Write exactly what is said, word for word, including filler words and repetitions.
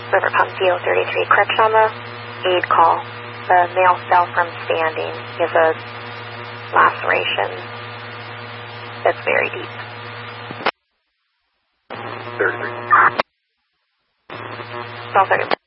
River Pump C O thirty-three, correction on the aid call. The male fell from standing. He has a laceration that's very deep. thirty-three. Call thirty.